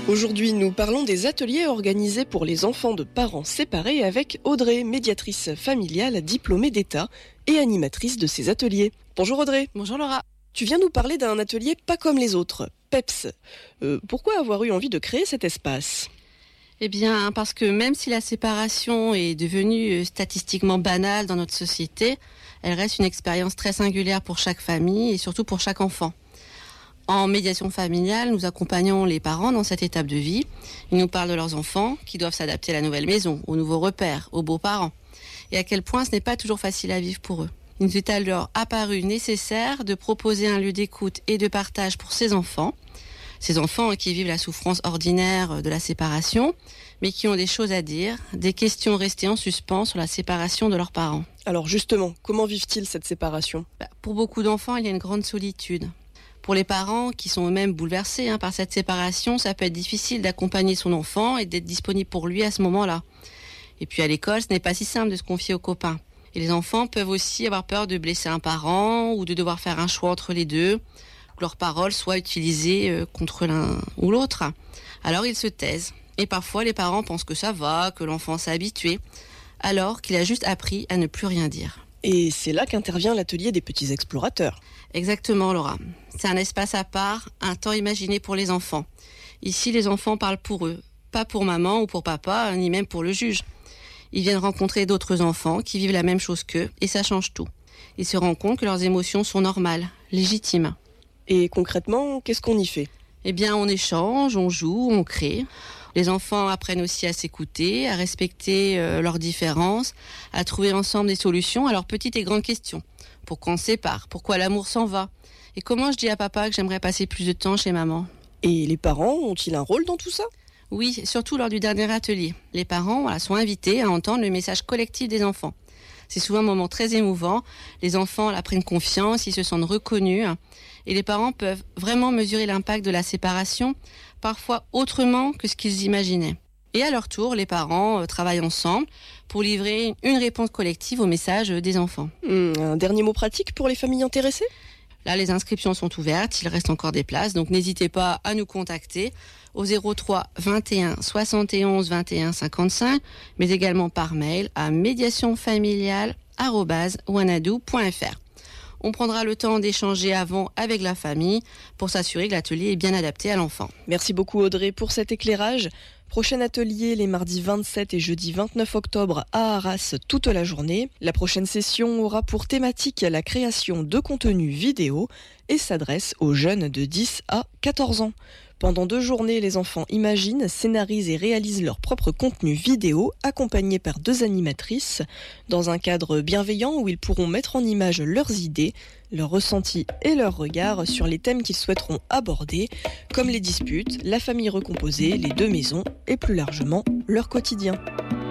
Aujourd'hui, nous parlons des ateliers organisés pour les enfants de parents séparés avec Audrey, médiatrice familiale, diplômée d'État et animatrice de ces ateliers. Bonjour Audrey. Bonjour Laura. Tu viens nous parler d'un atelier pas comme les autres, PEPS. Pourquoi avoir eu envie de créer cet espace ? Eh bien, parce que même si la séparation est devenue statistiquement banale dans notre société, elle reste une expérience très singulière pour chaque famille et surtout pour chaque enfant. En médiation familiale, nous accompagnons les parents dans cette étape de vie. Ils nous parlent de leurs enfants qui doivent s'adapter à la nouvelle maison, aux nouveaux repères, aux beaux-parents. Et à quel point ce n'est pas toujours facile à vivre pour eux. Il nous est alors apparu nécessaire de proposer un lieu d'écoute et de partage pour ces enfants qui vivent la souffrance ordinaire de la séparation, mais qui ont des choses à dire, des questions restées en suspens sur la séparation de leurs parents. Alors justement, comment vivent-ils cette séparation ? Pour beaucoup d'enfants, il y a une grande solitude. Pour les parents qui sont eux-mêmes bouleversés par cette séparation, ça peut être difficile d'accompagner son enfant et d'être disponible pour lui à ce moment-là. Et puis à l'école, ce n'est pas si simple de se confier aux copains. Et les enfants peuvent aussi avoir peur de blesser un parent ou de devoir faire un choix entre les deux, que leurs paroles soient utilisées contre l'un ou l'autre. Alors ils se taisent. Et parfois les parents pensent que ça va, que l'enfant s'est habitué, alors qu'il a juste appris à ne plus rien dire. Et c'est là qu'intervient l'atelier des petits explorateurs. Exactement Laura. C'est un espace à part, un temps imaginé pour les enfants. Ici, les enfants parlent pour eux, pas pour maman ou pour papa, ni même pour le juge. Ils viennent rencontrer d'autres enfants qui vivent la même chose qu'eux, et ça change tout. Ils se rendent compte que leurs émotions sont normales, légitimes. Et concrètement, qu'est-ce qu'on y fait ? Eh bien, on échange, on joue, on crée. Les enfants apprennent aussi à s'écouter, à respecter leurs différences, à trouver ensemble des solutions à leurs petites et grandes questions. Pourquoi on se sépare ? Pourquoi l'amour s'en va ? Et comment je dis à papa que j'aimerais passer plus de temps chez maman ? Et les parents ont-ils un rôle dans tout ça ? Oui, surtout lors du dernier atelier. Les parents sont invités à entendre le message collectif des enfants. C'est souvent un moment très émouvant. Les enfants prennent confiance, ils se sentent reconnus. Et les parents peuvent vraiment mesurer l'impact de la séparation, parfois autrement que ce qu'ils imaginaient. Et à leur tour, les parents travaillent ensemble pour livrer une réponse collective au message des enfants. Un dernier mot pratique pour les familles intéressées ? Là, les inscriptions sont ouvertes, il reste encore des places, donc n'hésitez pas à nous contacter au 03 21 71 21 55, mais également par mail à médiationfamiliale@wanadoo.fr. On prendra le temps d'échanger avant avec la famille pour s'assurer que l'atelier est bien adapté à l'enfant. Merci beaucoup Audrey pour cet éclairage. Prochain atelier les mardis 27 et jeudi 29 octobre à Arras toute la journée. La prochaine session aura pour thématique la création de contenu vidéo et s'adresse aux jeunes de 10 à 14 ans. Pendant 2 journées, les enfants imaginent, scénarisent et réalisent leur propre contenu vidéo accompagnés par 2 animatrices dans un cadre bienveillant où ils pourront mettre en image leurs idées, leurs ressentis et leurs regards sur les thèmes qu'ils souhaiteront aborder, comme les disputes, la famille recomposée, les 2 maisons et plus largement leur quotidien.